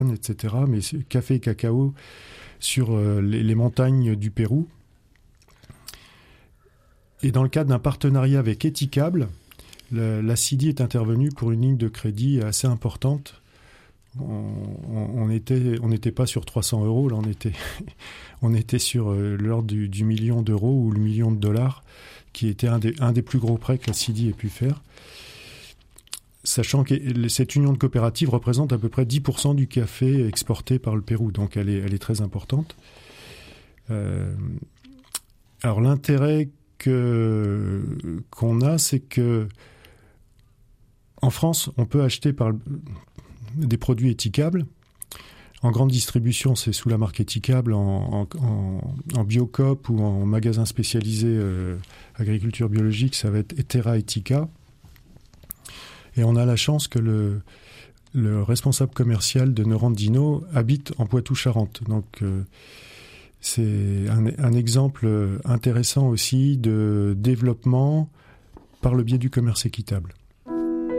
etc. Mais c'est café et cacao sur les montagnes du Pérou. Et dans le cadre d'un partenariat avec Etikable, la CIDI est intervenue pour une ligne de crédit assez importante. On n'était pas sur 300 euros, là on était sur l'ordre du million d'euros ou le million de dollars, qui était un des plus gros prêts que la CIDI ait pu faire. Sachant que cette union de coopératives représente à peu près 10% du café exporté par le Pérou, donc elle est très importante. Alors l'intérêt qu'on a, c'est que en France, on peut acheter des produits Etikable. En grande distribution, c'est sous la marque Etikable, en Biocoop ou en magasin spécialisé agriculture biologique, ça va être Etera Etika. Et on a la chance que le responsable commercial de Norandino habite en Poitou-Charentes. Donc c'est un exemple intéressant aussi de développement par le biais du commerce équitable.